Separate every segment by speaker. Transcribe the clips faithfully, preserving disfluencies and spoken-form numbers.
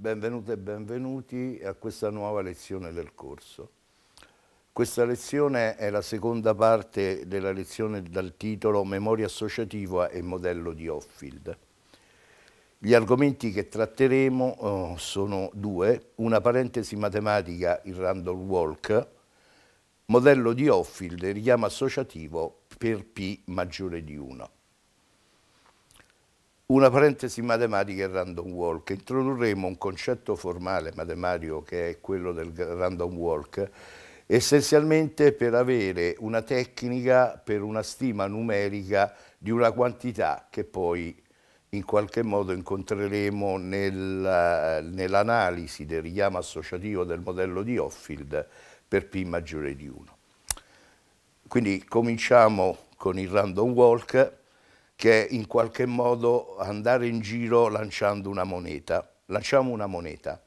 Speaker 1: benvenute e benvenuti a questa nuova lezione del corso. Questa lezione è la seconda parte della lezione dal titolo Memoria associativa e modello di Hopfield. Gli argomenti che tratteremo oh, sono due, una parentesi matematica, il random walk, modello di Hopfield e richiamo associativo per P maggiore di uno. Una parentesi matematica e random walk. Introdurremo un concetto formale matematico che è quello del random walk, essenzialmente per avere una tecnica per una stima numerica di una quantità che poi in qualche modo incontreremo nel, nell'analisi del richiamo associativo del modello di Hopfield per P maggiore di uno. Quindi cominciamo con il random walk, che è in qualche modo andare in giro lanciando una moneta. Lanciamo una moneta.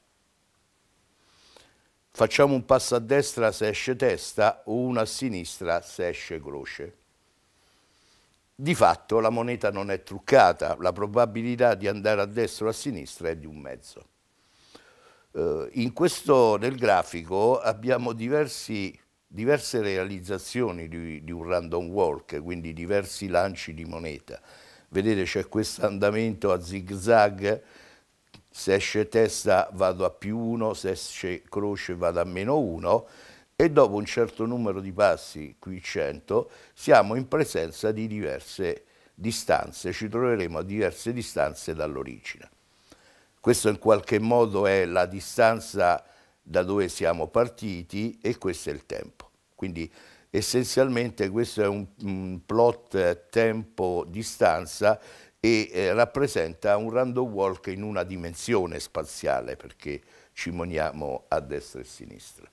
Speaker 1: Facciamo un passo a destra se esce testa o uno a sinistra se esce croce. Di fatto la moneta non è truccata, la probabilità di andare a destra o a sinistra è di un mezzo. Uh, in questo, nel grafico abbiamo diversi, diverse realizzazioni di, di un random walk, quindi diversi lanci di moneta. Vedete, c'è questo andamento a zig zag, se esce testa vado a più uno, se esce croce vado a meno uno, e dopo un certo numero di passi, qui cento, siamo in presenza di diverse distanze, ci troveremo a diverse distanze dall'origine. Questo in qualche modo è la distanza da dove siamo partiti e questo è il tempo. Quindi essenzialmente questo è un, un plot tempo-distanza e eh, rappresenta un random walk in una dimensione spaziale perché ci muoviamo a destra e a sinistra.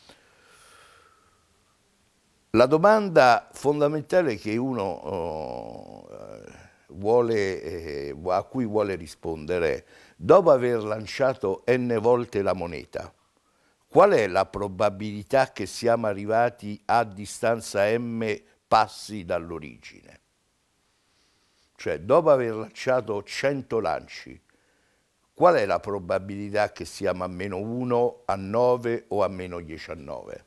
Speaker 1: La domanda fondamentale che uno oh, vuole, eh, a cui vuole rispondere è: dopo aver lanciato n volte la moneta, qual è la probabilità che siamo arrivati a distanza m passi dall'origine? Cioè, dopo aver lanciato cento lanci, qual è la probabilità che siamo a meno uno, a nove o a meno diciannove?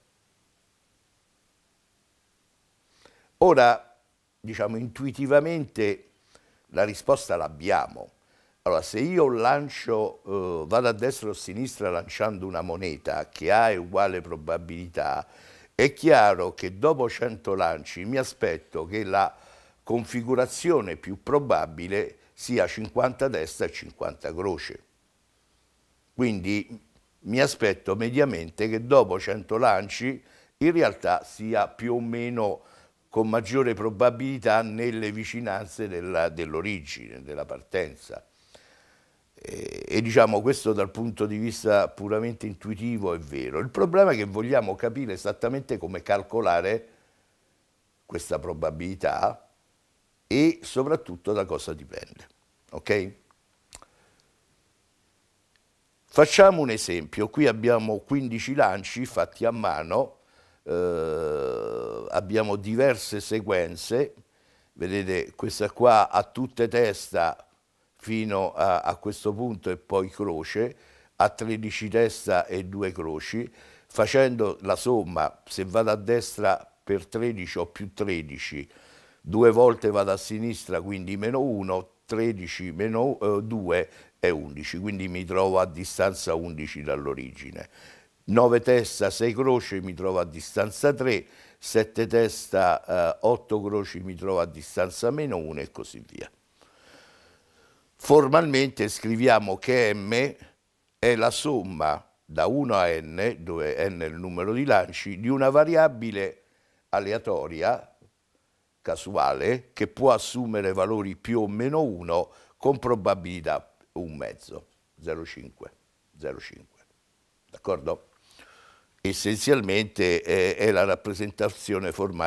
Speaker 1: Ora, diciamo, intuitivamente la risposta l'abbiamo. Allora, se io lancio, eh, vado a destra o a sinistra lanciando una moneta che ha uguale probabilità, è chiaro che dopo cento lanci mi aspetto che la configurazione più probabile sia cinquanta testa e cinquanta croce. Quindi mi aspetto mediamente che dopo cento lanci in realtà sia più o meno con maggiore probabilità nelle vicinanze dell'origine, della partenza. E, e diciamo questo dal punto di vista puramente intuitivo è vero. Il problema è che vogliamo capire esattamente come calcolare questa probabilità e soprattutto da cosa dipende. Ok? Facciamo un esempio. Qui abbiamo quindici lanci fatti a mano. Uh, abbiamo diverse sequenze, vedete questa qua a tutte testa fino a, a questo punto e poi croce, a tredici testa e due croci, facendo la somma, se vado a destra per tredici ho più tredici, due volte vado a sinistra quindi meno uno, tredici meno uh, due è undici, quindi mi trovo a distanza undici dall'origine. nove testa, sei croci mi trovo a distanza tre, sette testa, eh, otto croci mi trovo a distanza meno uno e così via. Formalmente scriviamo che m è la somma da uno a n, dove n è il numero di lanci, di una variabile aleatoria, casuale, che può assumere valori più o meno uno con probabilità un mezzo, zero virgola cinque. D'accordo? Essenzialmente è, è la rappresentazione formale